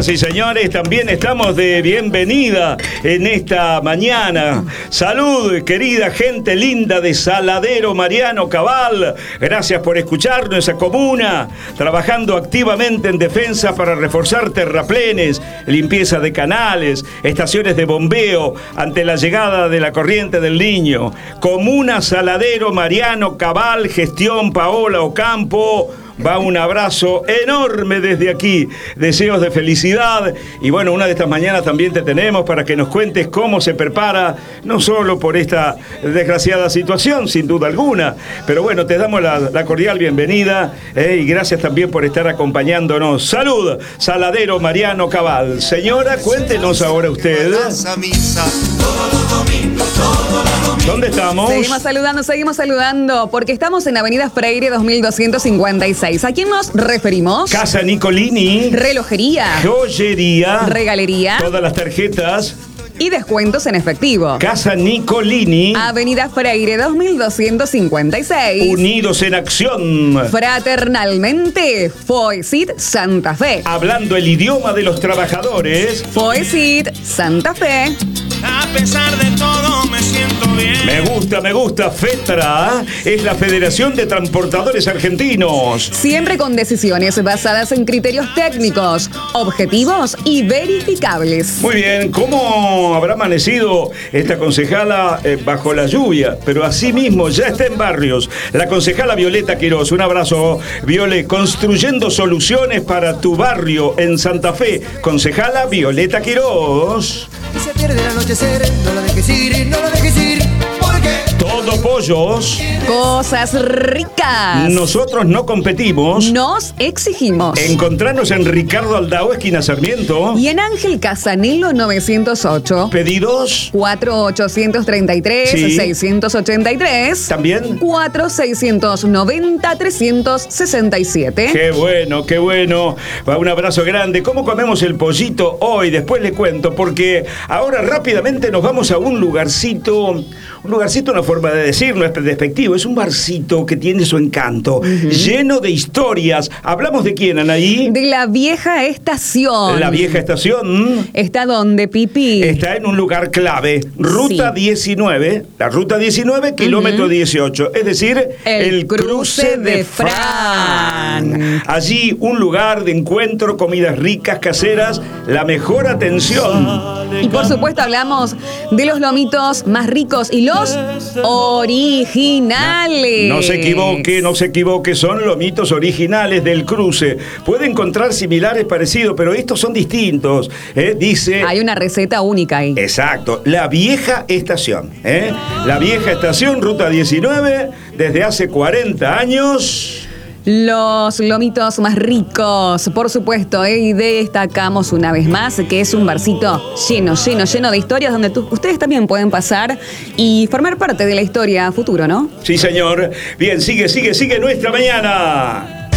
Señoras y señores, también estamos de bienvenida en esta mañana. Salud, querida gente linda de Saladero Mariano Cabal. Gracias por escuchar nuestra comuna, trabajando activamente en defensa para reforzar terraplenes, limpieza de canales, estaciones de bombeo ante la llegada de la corriente del Niño. Comuna Saladero Mariano Cabal, gestión Paola Ocampo. Va un abrazo enorme desde aquí, deseos de felicidad y bueno, una de estas mañanas también te tenemos para que nos cuentes cómo se prepara, no solo por esta desgraciada situación, sin duda alguna, pero bueno, te damos la cordial bienvenida y gracias también por estar acompañándonos. Salud, Saladero Mariano Cabal. Señora, cuéntenos ahora usted. ¿Dónde estamos? Seguimos saludando, porque estamos en Avenida Freire 2256. ¿A quién nos referimos? Casa Nicolini. Relojería. Joyería. Regalería. Todas las tarjetas. Y descuentos en efectivo. Casa Nicolini. Avenida Freire 2256. Unidos en acción. Fraternalmente, Foesit Santa Fe. Hablando el idioma de los trabajadores. Foesit Santa Fe. A pesar de todo me siento bien. Me gusta. FETRA es la Federación de Transportadores Argentinos. Siempre con decisiones basadas en criterios técnicos, objetivos y verificables. Muy bien, ¿cómo habrá amanecido esta concejala bajo la lluvia? Pero asimismo ya está en Barrios. La concejala Violeta Quirós. Un abrazo, Viole. Construyendo soluciones para tu barrio en Santa Fe. Concejala Violeta Quirós. Y se pierde el anochecer, no lo dejes ir, no lo dejes ir, porque Todo pollos. Cosas ricas. Nosotros no competimos. Nos exigimos. Encontrarnos en Ricardo Aldao, esquina Sarmiento. Y en Ángel Casanelo 908. Pedidos. 4833-683. También. 4690-367. Qué bueno, qué bueno. Un abrazo grande. ¿Cómo comemos el pollito hoy? Después le cuento, porque ahora rápidamente nos vamos a un lugarcito, una forma de decir, no es despectivo, es un barcito que tiene su encanto, lleno de historias. ¿Hablamos de quién, Anaí? De la vieja estación. La vieja estación. ¿Está dónde, Pipi? Está en un lugar clave, Ruta 19, la Ruta 19, kilómetro 18, es decir, el cruce de Fran. Allí un lugar de encuentro, comidas ricas, caseras, la mejor atención. Y por supuesto hablamos de los lomitos más ricos y los originales. No se equivoque, son lomitos originales del cruce. Puede encontrar similares, parecidos, pero estos son distintos. Dice... Hay una receta única ahí. Exacto, la vieja estación. La vieja estación, Ruta 19, desde hace 40 años... Los lomitos más ricos, por supuesto, y destacamos una vez más que es un barcito lleno de historias donde ustedes también pueden pasar y formar parte de la historia a futuro, ¿no? Sí, señor. Bien, sigue nuestra mañana.